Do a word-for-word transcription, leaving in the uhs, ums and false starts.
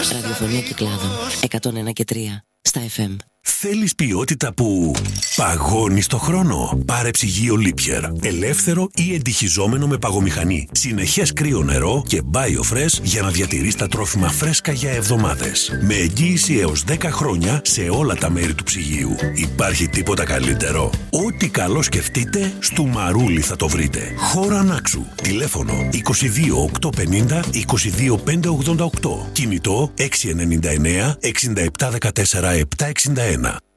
Ραδιοφωνία Κυκλάδων εκατόν ένα και τρία στα εφ εμ. Θέλεις ποιότητα που παγώνει στο χρόνο? Πάρε ψυγείο Lipier. Ελεύθερο ή εντυχιζόμενο με παγομηχανή. Συνεχές κρύο νερό και BioFresh για να διατηρείς τα τρόφιμα φρέσκα για εβδομάδες. Με εγγύηση έως δέκα χρόνια σε όλα τα μέρη του ψυγείου. Υπάρχει τίποτα καλύτερο? Ό,τι καλό σκεφτείτε, στο Μαρούλι θα το βρείτε. Χώρα Ανάξου. Τηλέφωνο είκοσι δύο οκτακόσια πενήντα είκοσι δύο πεντακόσια ογδόντα οκτώ. Κινητό έξι εννιά εννιά εξήντα επτά δεκατέσσερα επτακόσια εξήντα ένα.